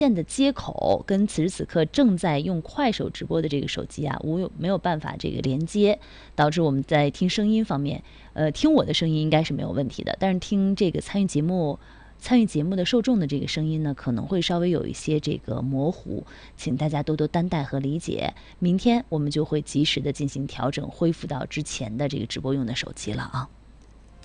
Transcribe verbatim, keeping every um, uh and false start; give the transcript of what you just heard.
线的接口跟此时此刻正在用快手直播的这个手机啊，无有没有办法这个连接，导致我们在听声音方面，呃，听我的声音应该是没有问题的，但是听这个参与节目。参与节目的受众的这个声音呢，可能会稍微有一些这个模糊，请大家多多担待和理解。明天我们就会及时的进行调整，恢复到之前的这个直播用的手机了啊。